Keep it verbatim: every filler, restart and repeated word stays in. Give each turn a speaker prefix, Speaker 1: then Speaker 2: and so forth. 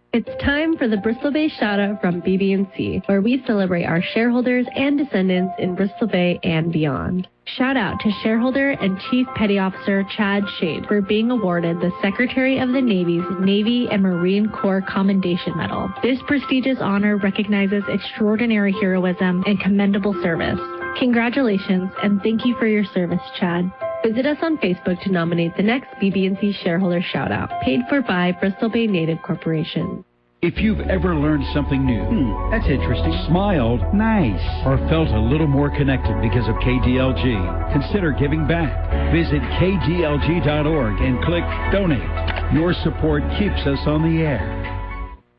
Speaker 1: It's time for the Bristol Bay Shoutout from B B and C, where we celebrate our shareholders and descendants in Bristol Bay and beyond. Shout out to shareholder and Chief Petty Officer Chad Shade for being awarded the Secretary of the Navy's Navy and Marine Corps Commendation Medal. This prestigious honor recognizes extraordinary heroism and commendable service. Congratulations, and thank you for your service, Chad. Visit us on Facebook to nominate the next B B and C Shareholder Shoutout, paid for by Bristol Bay Native Corporation.
Speaker 2: If you've ever learned something new, hmm, that's interesting, smiled, nice, or felt a little more connected because of K D L G, consider giving back. Visit K D L G dot org and click Donate. Your support keeps us on the air.